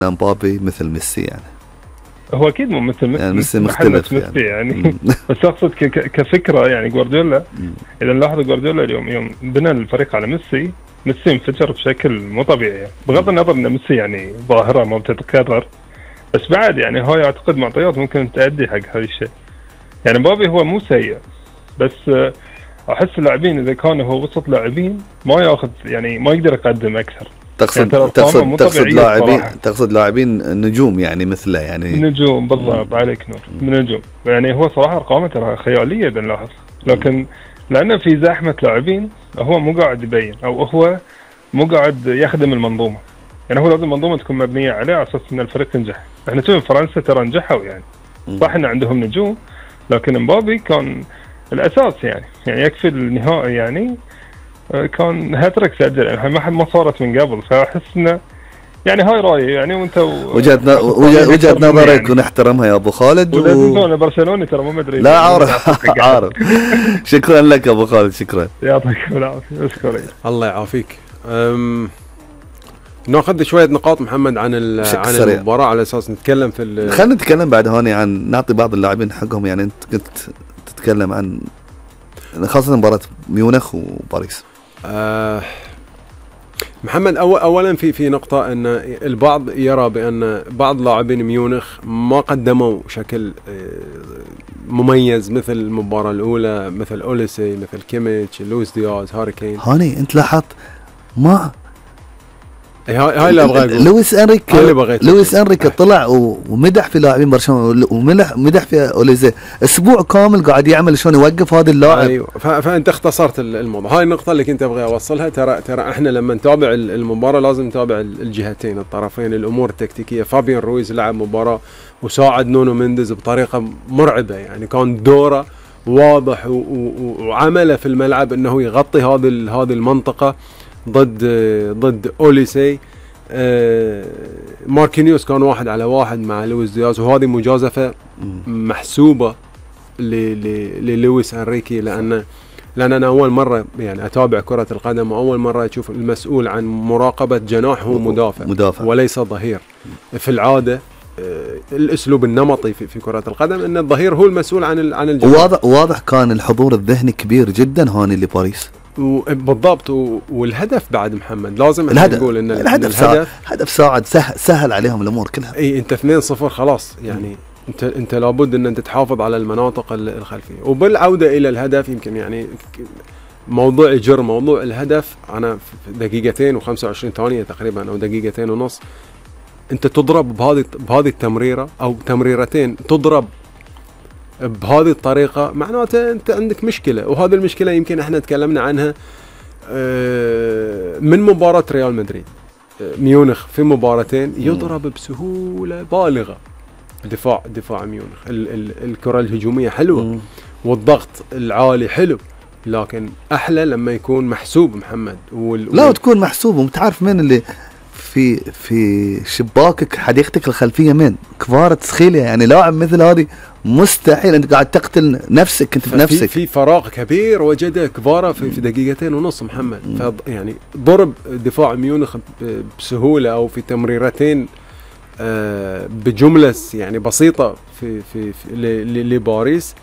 مبابي مثل ميسي يعني. هو اكيد مو مثل يعني ميسي مختلف يعني بس اقصد كفكره يعني جوارديولا. اذا نلاحظ جوارديولا اليوم يوم بنى الفريق على ميسي انفجر بشكل مو طبيعي يعني. بغض النظر ان ميسي يعني ظاهره ما بتتكرر، بس بعد يعني هاي اعتقد معطيات ممكن تؤدي حق هذا الشيء. يعني مبابي هو مو سيء، بس احس اللاعبين اذا كانوا هو وسط لاعبين ما ياخذ يعني ما يقدر يقدم اكثر. تقصد لاعبين نجوم يعني مثله يعني نجوم بالضبط. عليك نور. نجوم يعني هو صراحه ارقامه ترى خياليه بنلاحظ، لكن لانه في زحمه لاعبين هو مو قاعد يبين او هو مو قاعد يخدم المنظومه. يعني هو لازم المنظومه تكون مبنيه عليه على اساس ان الفريق ينجح. احنا نشوف فرنسا ترى نجحوا يعني صح ان عندهم نجوم، لكن مبابي كان الاساس يعني يكفي النهائي يعني كان هاتريك سجل يعني ما صارت من قبل. فاحس انه يعني هاي رايي يعني وانت وجهة نظرك ونحترمها يا ابو خالد. انا برشلوني ترى مو مدري. لا عارف. شكرا لك ابو خالد. شكرا. يعطيك العافيه. اشكرك. الله يعافيك. ناخذ شويه نقاط محمد عن المباراه على اساس نتكلم خلينا نتكلم بعد هوني عن نعطي بعض اللاعبين حقهم. يعني انت كنت تتكلم عن خاصه مباراه ميونخ وباريس. محمد اولا في نقطه ان البعض يرى بان بعض لاعبين ميونخ ما قدموا شكل مميز مثل المباراه الاولى، مثل اوليسي، مثل كيميتش، لويس دياز، هاري كين. هاني انت لاحظت ما هاي اللي ابغى اقول. لويس انريكي طلع ومدح في لاعبين برشلونه ومدح في اوليزي اسبوع كامل قاعد يعمل شلون يوقف هذا اللاعب. ايوه فانت اختصرت الموضوع. هاي النقطه اللي كنت ابغى اوصلها. ترى احنا لما نتابع المباراه لازم نتابع الجهتين الطرفين، الامور التكتيكيه. فابيان رويز لعب مباراه وساعد نونو مينديز بطريقه مرعبه يعني. كان دوره واضح وعمله في الملعب انه يغطي هذه المنطقه ضد أوليسي. ماركينيوس كان 1 على 1 مع لويس دياز، وهذه مجازفة محسوبة للويس انريكي. لأن أنا أول مرة يعني أتابع كرة القدم، وأول مرة أشوف المسؤول عن مراقبة جناح هو مدافع وليس ظهير. في العادة الأسلوب النمطي في كرة القدم أن الظهير هو المسؤول عن الجناح. واضح كان الحضور الذهني كبير جدا هوني لباريس. بالضبط. والهدف بعد محمد لازم نقول ان الهدف ساعد سهل عليهم الامور كلها. اي انت 2-0 خلاص يعني. انت لابد ان انت تحافظ على المناطق الخلفيه. وبالعوده الى الهدف يمكن يعني موضوع الهدف انا في 2 و25 ثانيه تقريبا او 2.5 دقيقة انت تضرب بهذه التمريره او تمريرتين تضرب بهذه الطريقة، معناته أنت عندك مشكلة. وهذه المشكلة يمكن احنا تكلمنا عنها من مباراة ريال مدريد. ميونخ في مباراتين يضرب بسهولة بالغة. دفاع ميونخ الكرة الهجومية حلوة والضغط العالي حلو، لكن أحلى لما يكون محسوب محمد. لا تكون محسوب ومتعرف من اللي في شباكك حديقتك الخلفية من كفاراتسخيليا. يعني لاعب مثل هذه مستحيل، انت قاعد تقتل نفسك انت بنفسك. في فراغ كبير وجده كفارا في 2.5 دقيقة محمد. يعني ضرب دفاع ميونخ بسهولة او في تمريرتين بجملة يعني بسيطة في لباريس.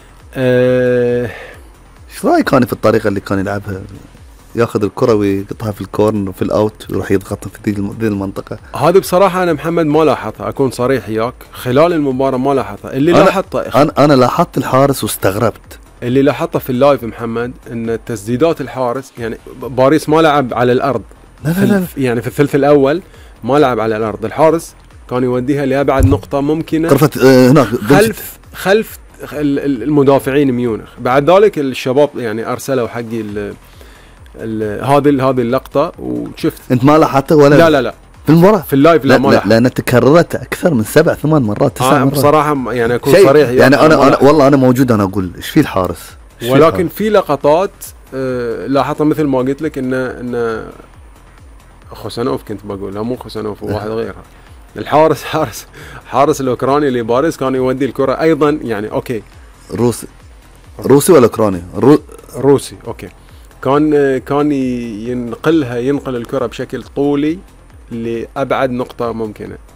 ايش رايك كان في الطريقة اللي كان يلعبها؟ ياخذ الكرة ويقطها في الكورن وفي الاوت ويروح يضغطها في ذي المنطقة. هذا بصراحة انا محمد ما لاحظتها، اكون صريح وياك. خلال المباراة ما لاحظتها. اللي لاحظته انا لاحظت الحارس واستغربت. اللي لاحظته في اللايف محمد ان تسديدات الحارس يعني باريس ما لعب على الارض. لا. يعني في الثلث الاول ما لعب على الارض. الحارس كان يوديها لأبعد نقطة ممكنة هناك خلف المدافعين ميونخ. بعد ذلك الشباب يعني ارسلوا حقي هذه اللقطة وشفت. انت ما لاحظته ولا؟ لا في المباراة في اللايف لا ما لاحظت، لأن تكررت أكثر من 7-8 مرات 9 مرات. بصراحة يعني أكون صريح يعني أنا والله أنا موجود أنا أقول إيش في الحارس. ولكن في لقطات لاحظتها مثل ما قلت لك إن خوسانوف كنت بقول لا مو خوسانوف وواحد غيرها. حارس الأوكراني لباريس كان يودي الكرة أيضا يعني أوكي روسي ولا أوكراني؟ روسي أوكي. كان ينقل الكرة بشكل طولي لابعد نقطه ممكنه.